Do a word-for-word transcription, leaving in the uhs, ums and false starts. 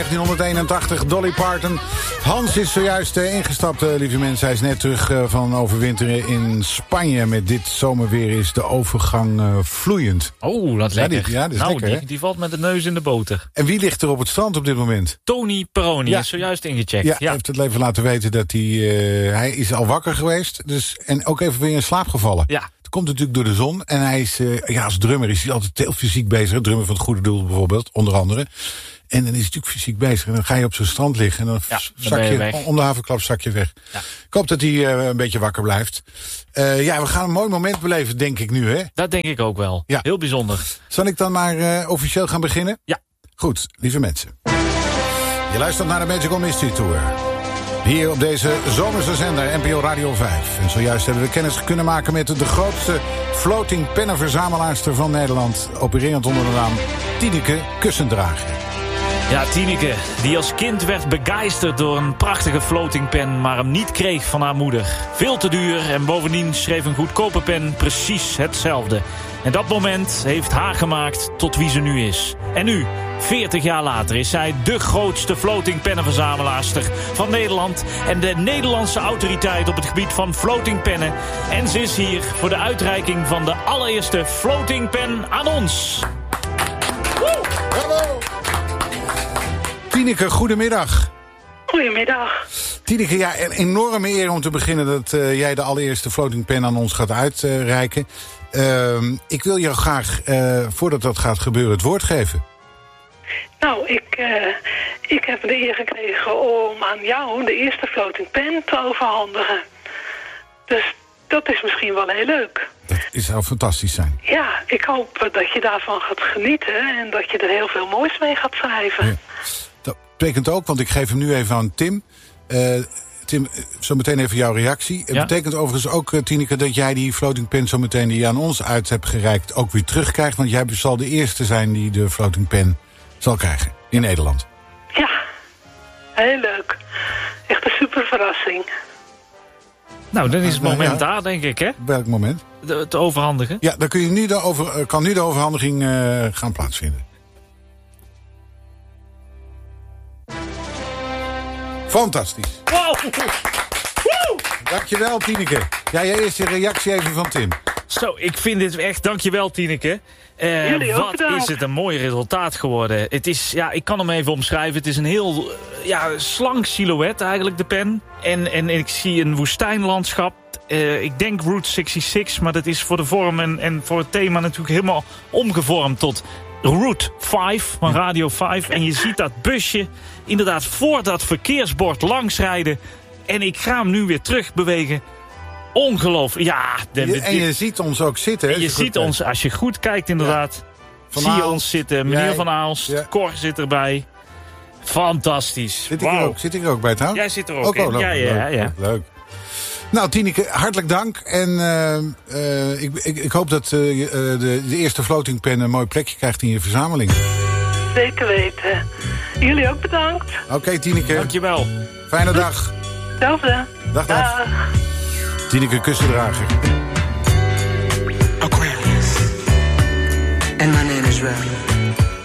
negentienhonderdeenentachtig, Dolly Parton. Hans is zojuist uh, ingestapt, uh, lieve mensen. Hij is net terug uh, van overwinteren in Spanje. Met dit zomerweer is de overgang uh, vloeiend. Oh, dat lekker. Ja, die, ja, dat is nou, lekker, die, die valt met de neus in de boter. En wie ligt er op het strand op dit moment? Tony Peroni ja. is zojuist ingecheckt. Ja, ja, heeft het leven laten weten dat hij... Uh, hij is al wakker geweest. Dus, en ook even weer in slaap gevallen. Ja. Het komt natuurlijk door de zon. En hij is, uh, ja, als drummer is hij altijd heel fysiek bezig. Drummer van het Goede Doel bijvoorbeeld, onder andere. En dan is hij natuurlijk fysiek bezig. En dan ga je op zijn strand liggen. En dan, ja, zak dan je, je om de havenklap zak je weg. Ja. Ik hoop dat hij uh, een beetje wakker blijft. Uh, ja, we gaan een mooi moment beleven, denk ik nu, hè? Dat denk ik ook wel. Ja. Heel bijzonder. Zal ik dan maar uh, officieel gaan beginnen? Ja. Goed, lieve mensen. Je luistert naar de Magical Mystery Tour. Hier op deze zomerse zender, N P O Radio vijf. En zojuist hebben we kennis kunnen maken met de grootste floating pennenverzamelaarster van Nederland. Opererend onder de naam Tineke Kussendrager. Ja, Tineke, die als kind werd begeisterd door een prachtige floatingpen, maar hem niet kreeg van haar moeder. Veel te duur en bovendien schreef een goedkope pen precies hetzelfde. En dat moment heeft haar gemaakt tot wie ze nu is. En nu, veertig jaar later, is zij de grootste floatingpennenverzamelaarster van Nederland en de Nederlandse autoriteit op het gebied van floatingpennen. En ze is hier voor de uitreiking van de allereerste floatingpen aan ons. Woe! Bravo! Tineke, goedemiddag. Goedemiddag. Tineke, ja, een enorme eer om te beginnen dat uh, jij de allereerste floatingpen aan ons gaat uitreiken. Uh, ik wil jou graag, uh, voordat dat gaat gebeuren, het woord geven. Nou, ik, uh, ik heb de eer gekregen om aan jou de eerste floatingpen te overhandigen. Dus dat is misschien wel heel leuk. Dat zou fantastisch zijn. Ja, ik hoop dat je daarvan gaat genieten en dat je er heel veel moois mee gaat schrijven. Ja. Dat betekent ook, want ik geef hem nu even aan Tim. Uh, Tim, zo meteen even jouw reactie. Het ja? betekent overigens ook, uh, Tineke, dat jij die floatingpen zo meteen die je aan ons uit hebt gereikt ook weer terugkrijgt. Want jij zal de eerste zijn die de floatingpen zal krijgen in Nederland. Ja, heel leuk. Echt een super verrassing. Nou, dan is het moment ja. daar, denk ik, hè? Welk moment? De, te overhandigen. Ja, dan kun je nu de over, kan nu de overhandiging uh, gaan plaatsvinden. Fantastisch. Wow! Dankjewel, Tineke. Ja, jij eerst je reactie even van Tim. Zo, ik vind dit echt, dankjewel, Tineke. Uh, Jullie ook wat bedankt. Is het een mooi resultaat geworden. Het is, ja, ik kan hem even omschrijven. Het is een heel uh, ja, slank silhouet eigenlijk, de pen. En, en, en ik zie een woestijnlandschap. Uh, ik denk Route zesenzestig, maar dat is voor de vorm en, en voor het thema natuurlijk helemaal omgevormd tot Route vijf van Radio vijf. En je ziet dat busje inderdaad voor dat verkeersbord langsrijden. En ik ga hem nu weer terug bewegen. Ongelooflijk. Ja, de, de, en je ziet ons ook zitten. En je ziet ons, kijkt. Als je goed kijkt inderdaad, ja. zie je ons zitten. Meneer Jij, Van Aalst, ja. Cor zit erbij. Fantastisch. Zit ik, wow. er ook, zit ik er ook bij trouwens? Jij zit er ook, ook in. Oh, ja, ja, leuk, ja. leuk. Nou, Tineke, hartelijk dank. En uh, uh, ik, ik, ik hoop dat uh, de, de eerste floatingpen een mooi plekje krijgt in je verzameling. Zeker weten. Jullie ook bedankt. Oké, okay, Tineke. Dankjewel. Fijne dag. Hetzelfde. Dag, dag. dag. Tineke Kussendrager. Aquarius. And my name is Ray.